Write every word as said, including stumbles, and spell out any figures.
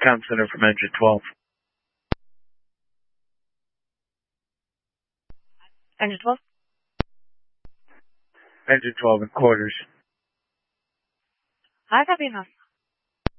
Comm Center from Engine twelve. Engine twelve? Engine twelve in quarters. I copy enough.